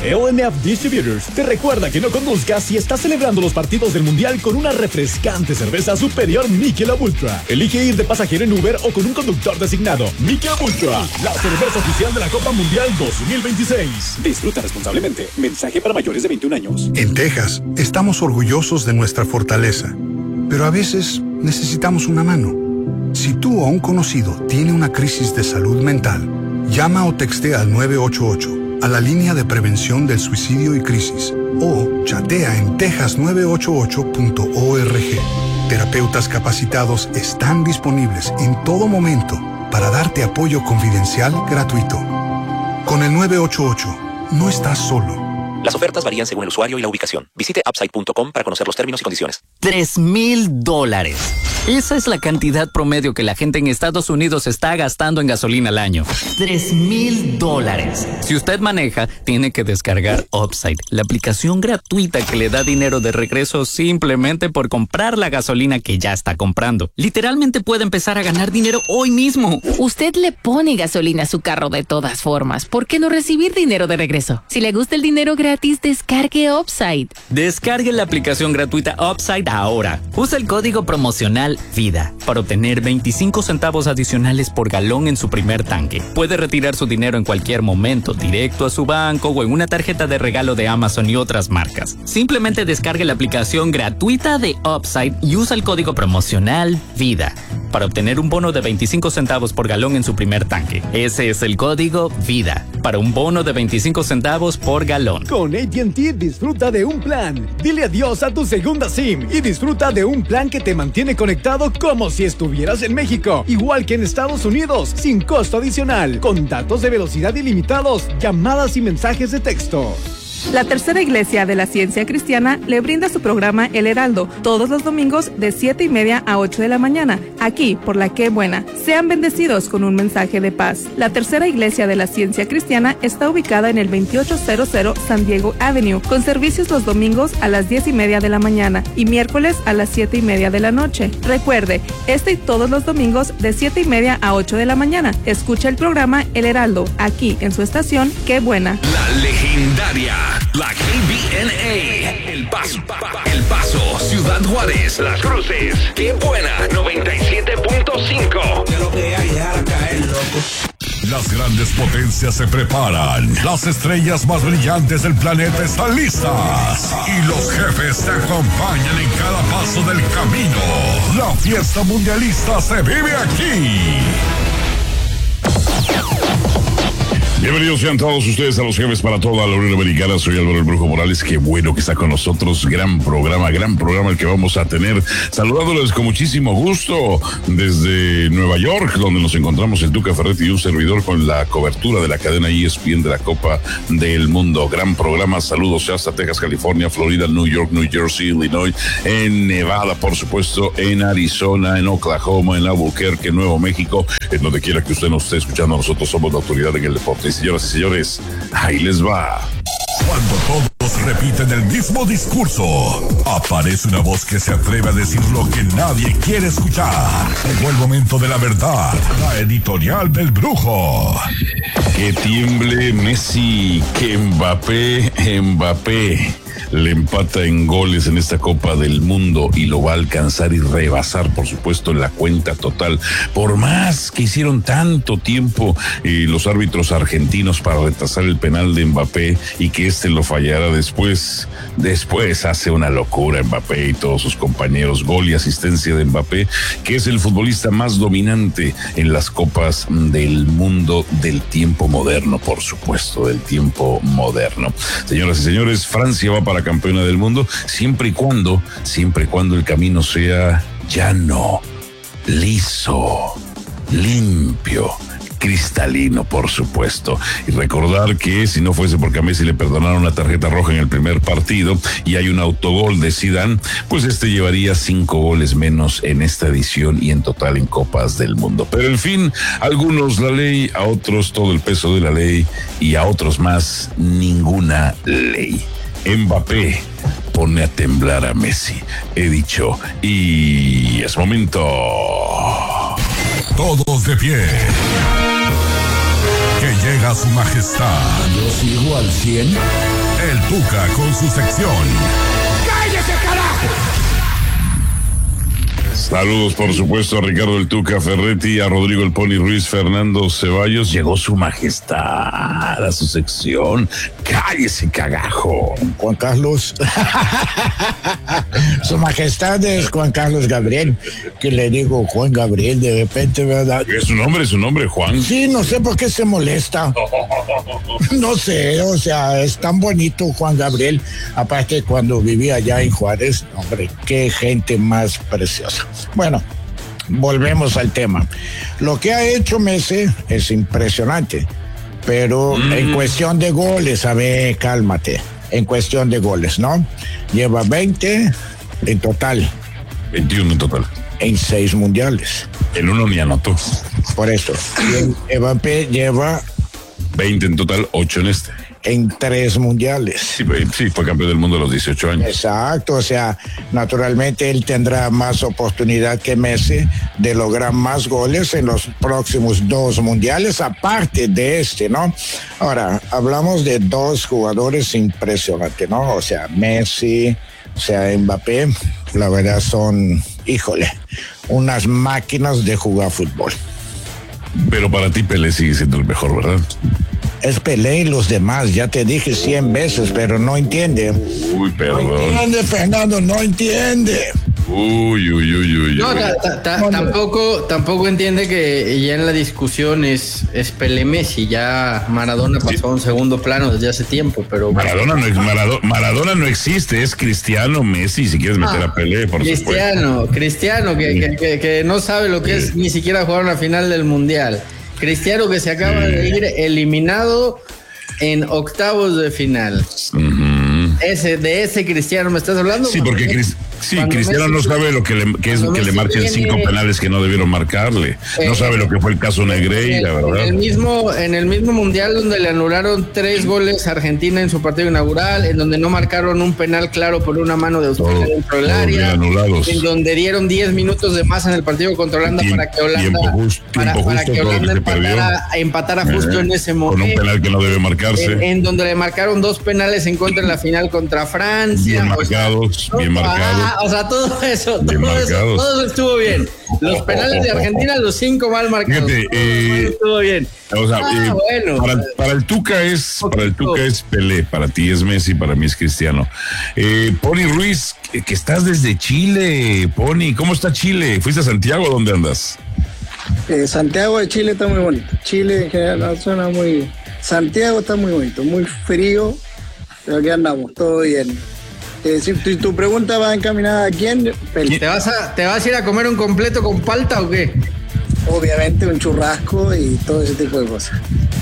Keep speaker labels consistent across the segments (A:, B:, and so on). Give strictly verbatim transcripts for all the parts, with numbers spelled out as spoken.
A: L M F Distributors te recuerda que no conduzcas si estás celebrando los partidos del Mundial con una refrescante cerveza superior Michelob Ultra. Elige ir de pasajero en Uber o con un conductor designado. Michelob Ultra, la cerveza oficial de la Copa Mundial dos mil veintiséis. Disfruta responsablemente. Mensaje para mayores de veintiún años.
B: En Texas, estamos orgullosos de nuestra fortaleza, pero a veces necesitamos una mano. Si tú o un conocido tiene una crisis de salud mental, llama o textea al nueve ocho ocho, a la línea de prevención del suicidio y crisis, o chatea en texas nueve ocho ocho punto org. Terapeutas capacitados están disponibles en todo momento para darte apoyo confidencial gratuito. Con el nueve ocho ocho, no estás solo.
C: Las ofertas varían según el usuario y la ubicación. Visite upside punto com para conocer los términos y condiciones.
D: Tres mil dólares. Esa es la cantidad promedio que la gente en Estados Unidos está gastando en gasolina al año. Tres mil dólares. Si usted maneja, tiene que descargar Upside, la aplicación gratuita que le da dinero de regreso simplemente por comprar la gasolina que ya está comprando. Literalmente puede empezar a ganar dinero hoy mismo.
E: Usted le pone gasolina a su carro de todas formas. ¿Por qué no recibir dinero de regreso? Si le gusta el dinero gratis, descargue Upside.
D: Descargue la aplicación gratuita Upside ahora. Usa el código promocional VIDA para obtener veinticinco centavos adicionales por galón en su primer tanque. Puede retirar su dinero en cualquier momento, directo a su banco o en una tarjeta de regalo de Amazon y otras marcas. Simplemente descargue la aplicación gratuita de Upside y usa el código promocional VIDA para obtener un bono de veinticinco centavos por galón en su primer tanque. Ese es el código VIDA para un bono de veinticinco centavos por galón.
A: Con A T and T disfruta de un plan. Dile adiós a tu segunda SIM y disfruta de un plan que te mantiene conectado como si estuvieras en México, igual que en Estados Unidos, sin costo adicional, con datos de velocidad ilimitados, llamadas y mensajes de texto.
F: La Tercera Iglesia de la Ciencia Cristiana le brinda su programa El Heraldo, todos los domingos de siete y media a ocho de la mañana, aquí por La Qué Buena. Sean bendecidos con un mensaje de paz. La Tercera Iglesia de la Ciencia Cristiana está ubicada en el veintiocho cero cero San Diego Avenue, con servicios los domingos a las diez y media de la mañana y miércoles a las siete y media de la noche. Recuerde, este y todos los domingos de siete y media a ocho de la mañana. Escucha el programa El Heraldo, aquí en su estación Qué Buena.
G: La legendaria, la K B N A, El Paso, El Paso, Ciudad Juárez, Las Cruces, Qué Buena, noventa y siete punto cinco.
H: De lo que hay, dejar caer, loco.
I: Las grandes potencias se preparan. Las estrellas más brillantes del planeta están listas. Y los jefes te acompañan en cada paso del camino. La fiesta mundialista se vive aquí.
J: Bienvenidos sean todos ustedes a los jefes para toda la Unión Americana. Soy Álvaro el Brujo Morales. Qué bueno que está con nosotros. Gran programa, gran programa el que vamos a tener. Saludándoles con muchísimo gusto desde Nueva York, donde nos encontramos el Tuca Ferretti y un servidor con la cobertura de la cadena E S P N de la Copa del Mundo. Gran programa. Saludos hasta Texas, California, Florida, New York, New Jersey, Illinois, en Nevada, por supuesto, en Arizona, en Oklahoma, en Albuquerque, Nuevo México, en donde quiera que usted nos esté escuchando. Nosotros somos la autoridad en el deporte. Señoras y señores, ahí les va.
I: Cuando todos repiten el mismo discurso, aparece una voz que se atreve a decir lo que nadie quiere escuchar. Llegó el momento de la verdad, la editorial del Brujo.
J: Que tiemble Messi, que Mbappé, Mbappé le empata en goles en esta Copa del Mundo y lo va a alcanzar y rebasar, por supuesto, en la cuenta total. Por más que hicieron tanto tiempo eh, los árbitros argentinos para retrasar el penal de Mbappé y que este lo fallara después, después hace una locura Mbappé y todos sus compañeros. Gol y asistencia de Mbappé, que es el futbolista más dominante en las Copas del Mundo del tiempo moderno, por supuesto, del tiempo moderno. Señoras y señores, Francia va para campeona del mundo, siempre y cuando, siempre y cuando el camino sea llano, liso, limpio, cristalino, por supuesto. Y recordar que si no fuese porque a Messi le perdonaron la tarjeta roja en el primer partido y hay un autogol de Zidane, pues este llevaría cinco goles menos en esta edición y en total en Copas del Mundo. Pero en fin, a algunos la ley, a otros todo el peso de la ley y a otros más ninguna ley. Mbappé pone a temblar a Messi, he dicho, y es momento.
I: Todos de pie. Que llega a su majestad.
H: Yo sigo al cien.
I: El Tuca con su sección.
H: ¡Cállese, carajo!
J: Saludos, por supuesto, a Ricardo el Tuca Ferretti, a Rodrigo el Pony Ruiz, Fernando Ceballos. Llegó su majestad a su sección. Cállese, cagajo.
K: Juan Carlos. Su majestad es Juan Carlos Gabriel, que le digo Juan Gabriel de repente, ¿verdad?
J: ¿Es su nombre? ¿Es su nombre, Juan?
K: Sí, no sé por qué se molesta. No sé, o sea, es tan bonito Juan Gabriel. Aparte, cuando vivía allá en Juárez, hombre, qué gente más preciosa. Bueno, volvemos al tema. Lo que ha hecho Messi es impresionante, pero mm. en cuestión de goles, a ver, cálmate. En cuestión de goles, ¿no? Lleva veinte en total.
J: veintiuno en total.
K: En seis mundiales.
J: En uno ni anotó.
K: Por eso. Mbappé lleva
J: veinte en total, ocho en este.
K: En tres mundiales.
J: Sí, sí, fue campeón del mundo a los dieciocho años.
K: Exacto, o sea, naturalmente él tendrá más oportunidad que Messi de lograr más goles en los próximos dos mundiales, aparte de este, ¿no? Ahora, hablamos de dos jugadores impresionantes, ¿no? O sea, Messi, o sea, Mbappé, la verdad son, híjole, unas máquinas de jugar fútbol.
J: Pero para ti Pelé sigue siendo el mejor, ¿verdad?
K: Es Pelé y los demás, ya te dije cien veces, pero no entiende.
J: Uy, perdón.
K: No entiende, Fernando, no entiende.
J: Uy, uy, uy, uy.
L: No, ta, ta, ta, tampoco, tampoco entiende que ya en la discusión es, es Pelé Messi, ya Maradona pasó sí. a un segundo plano desde hace tiempo, pero...
J: Maradona no, Maradona, Maradona no existe, es Cristiano Messi, si quieres meter ah, a Pelé, por
L: Cristiano,
J: supuesto.
L: Cristiano, que, sí. que, que, que no sabe lo que sí. es ni siquiera jugar una final del Mundial. Cristiano que se acaba sí. de ir eliminado en octavos de final. Uh-huh. Ese, de ese Cristiano me estás hablando.
J: Sí, porque Cris, sí, Cristiano Messi, no sabe lo que le, que es que Messi le marquen tiene, cinco penales que no debieron marcarle. Eh, no sabe lo que fue el caso Negreira, ¿verdad?
L: En el mismo, en el mismo mundial donde le anularon tres goles a Argentina en su partido inaugural, en donde no marcaron un penal claro por una mano de Australia dentro del área, en donde dieron diez minutos de más en el partido contra Holanda
J: tiempo,
L: para que Holanda,
J: tiempo justo,
L: para,
J: tiempo
L: para
J: justo,
L: que Holanda
J: que
L: empatara, empatara justo eh, en ese momento.
J: Con un penal que no debe marcarse.
L: En, en donde le marcaron dos penales en contra en la final contra Francia.
J: Bien marcados, o sea, bien marcados.
L: Ah, o sea, todo eso, todo eso, todo eso estuvo bien. Los penales de Argentina, los cinco mal marcados.
J: Fíjate, eh,
L: estuvo bien.
J: O sea,
L: ah,
J: eh,
L: bueno.
J: para, para el Tuca es, para el Tuca es Pelé, para ti es Messi, para mí es Cristiano. Eh, Pony Ruiz, que, que estás desde Chile, Pony, ¿cómo está Chile? ¿Fuiste a Santiago? ¿Dónde andas?
M: Eh, Santiago de Chile está muy bonito. Chile en general, la zona muy. Santiago está muy bonito, muy frío, pero aquí andamos, todo bien. Eh, si tu, tu pregunta va encaminada a quién,
L: Pelé. ¿Te vas a, ¿Te vas a ir a comer un completo con palta o qué?
M: Obviamente un churrasco y todo ese tipo de cosas.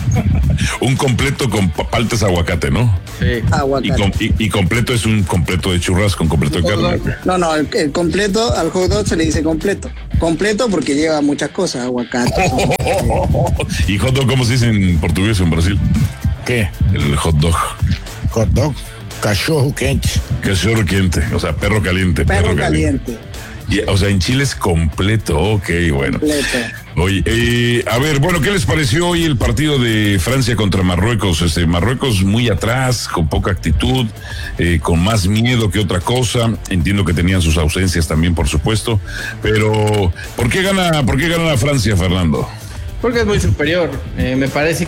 J: Un completo con paltas aguacate, ¿no?
M: Sí. Aguacate.
J: Y, com, y, y completo es un completo de churrasco, un completo de carne.
M: No, no, el, el completo, al hot dog se le dice completo. Completo porque lleva muchas cosas, aguacate.
J: Oh, oh, oh, oh. ¿Y hot dog cómo se dice en portugués o en Brasil?
K: ¿Qué?
J: El hot dog.
K: Hot dog. Cachorro quente.
J: Cachorro quente, o sea, perro caliente.
M: Perro, perro caliente. caliente.
J: Y, o sea, en Chile es completo, ok, bueno.
M: Completo.
J: Oye, eh, a ver, bueno, ¿qué les pareció hoy el partido de Francia contra Marruecos? Este, Marruecos muy atrás, con poca actitud, eh, con más miedo que otra cosa. Entiendo que tenían sus ausencias también, por supuesto. Pero, ¿por qué gana, por qué gana la Francia, Fernando?
L: Porque es muy superior. Eh, me parece